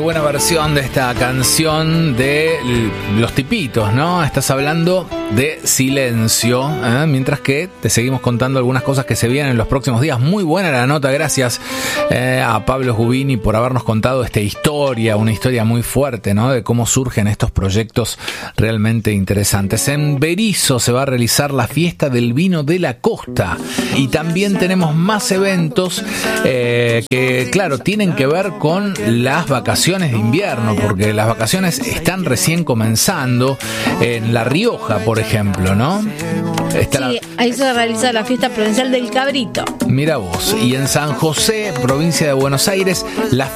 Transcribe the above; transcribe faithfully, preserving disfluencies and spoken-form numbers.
buena versión de esta canción de Los Tipitos, ¿no? Estás hablando de Silencio, ¿eh? Mientras que te seguimos contando algunas cosas que se vienen en los próximos días. Muy buena la nota, gracias eh, a Pablo Gubini por habernos contado esta historia, una historia muy fuerte, ¿no? De cómo surgen estos proyectos realmente interesantes. En Berisso se va a realizar la fiesta del vino de la costa y también tenemos más eventos eh, que, claro, tienen que ver con las vacaciones de invierno, porque las vacaciones están recién comenzando en La Rioja, por ejemplo, ¿no? Está sí, la... ahí se realiza la fiesta provincial del cabrito. Mira vos. Y en San José, provincia de Buenos Aires, la